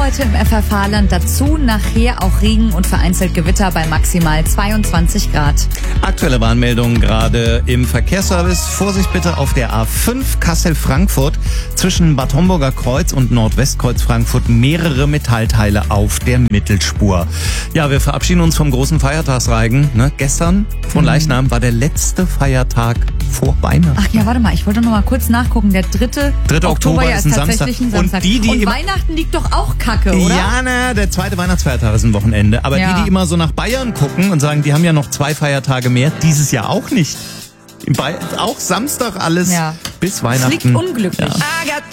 heute im FFH-Land. Dazu nachher auch Regen und vereinzelt Gewitter bei maximal 22 Grad. Aktuelle Warnmeldungen gerade im Verkehrsservice. Vorsicht bitte auf der A5 Kassel-Frankfurt zwischen Bad Homburger Kreuz und Nordwestkreuz Frankfurt mehrere Metallteile auf der Mittelspur. Ja, wir verabschieden uns vom großen Feiertagsreigen. Gestern von Leichnam war der letzte Feiertag vor Weihnachten. Ach ja, warte mal, ich wollte noch mal kurz nachgucken. Der 3. Oktober ist tatsächlich ein Samstag. Und Weihnachten liegt doch auch Kacke, oder? Ja, der zweite Weihnachtsfeiertag ist ein Wochenende. Aber die immer so nach Bayern gucken und sagen, die haben ja noch 2 Feiertage mehr, dieses Jahr auch nicht. Auch Samstag alles bis Weihnachten. Das liegt unglücklich. Ja.